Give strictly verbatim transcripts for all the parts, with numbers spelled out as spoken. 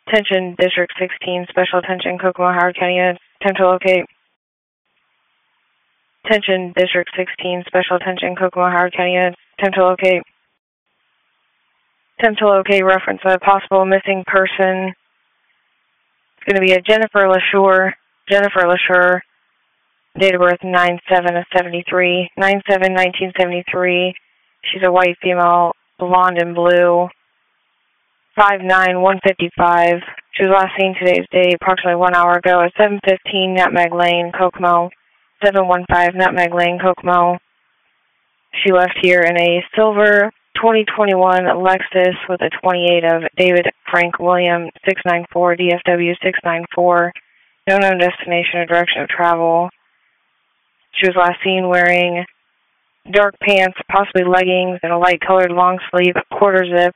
Attention District sixteen, Special Attention Kokomo, Howard County units. Attempt to locate. Attention District sixteen, Special Attention Kokomo, Howard County units. Attempt to locate. Attempt to locate reference a possible missing person. It's going to be a Jennifer LaSure. Jennifer LaSure. Date of birth nine seven of seventy-three. nine seven nineteen seventy-three. She's a white female, blonde and blue. five nine, one fifty-five. She was last seen today's date, approximately one hour ago at seven fifteen Nutmeg Lane, Kokomo. seven one five Nutmeg Lane, Kokomo. She left here in a silver twenty twenty-one Lexus with a twenty-eight of David Frank William six nine four D F W six nine four. No known destination or direction of travel. She was last seen wearing dark pants, possibly leggings, and a light-colored long-sleeve quarter zip.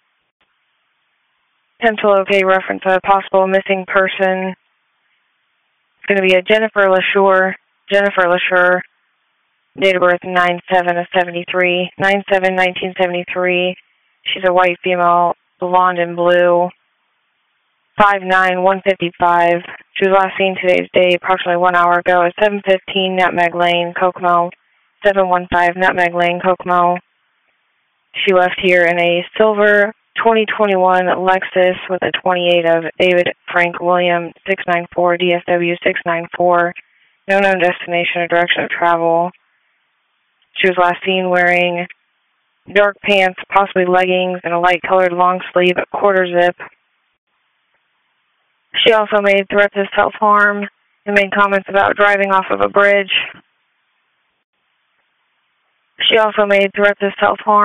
Attempt to locate reference a possible missing person. It's going to be a Jennifer LaSure. Jennifer LaSure. Date of birth nine seven of seventy-three. nine seven nineteen seventy-three. She's a white female, blonde and blue. five nine, one fifty-five. She was last seen today's date, approximately one hour ago at seven fifteen Nutmeg Lane, Kokomo. seven one five Nutmeg Lane, Kokomo. She left here in a silver twenty twenty-one Lexus with a twenty-eight of David Frank William six nine four D F W six nine four. No known destination or direction of travel. She was last seen wearing dark pants, possibly leggings, and a light-colored long-sleeve quarter zip. She also made threats of self-harm and made comments about driving off of a bridge. She also made threats of self-harm.